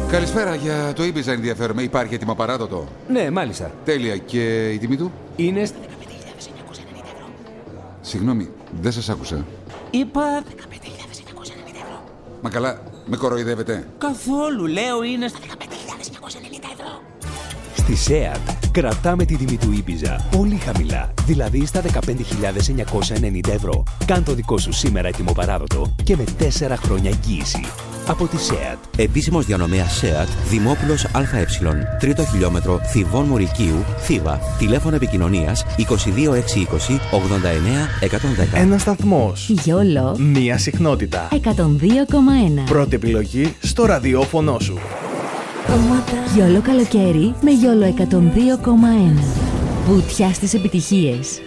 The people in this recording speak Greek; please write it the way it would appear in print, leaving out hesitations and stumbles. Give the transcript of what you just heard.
Καλησπέρα, για το Ibiza ενδιαφέρομαι. Υπάρχει έτοιμο παράδοτο? Ναι, μάλιστα. Τέλεια. Και η τιμή του? Είναι στα 15.990 ευρώ. Συγγνώμη, δεν σας άκουσα. Είπα 15.990 ευρώ. Μα καλά, με κοροϊδεύετε? Καθόλου, λέω είναι στα 15.990 ευρώ. Στη ΣΕΑΤ κρατάμε τη τιμή του Ibiza πολύ χαμηλά, δηλαδή στα 15.990 ευρώ. Κάν το δικό σου σήμερα έτοιμο παράδοτο και με 4 χρόνια εγγύηση. Από τη ΣΕΑΤ. Επίσημος διανομέας ΣΕΑΤ, Δημόπουλος ΑΕ, 3ο χιλιόμετρο, Θηβών Μουρικίου, Θήβα. Τηλέφωνο επικοινωνίας 22620 89 110. Ένας σταθμός. Γιόλο. Μία συχνότητα. 102,1. Πρώτη επιλογή στο ραδιόφωνο σου. Γιόλο καλοκαίρι με Γιόλο 102,1. Βουτιά στις επιτυχίες.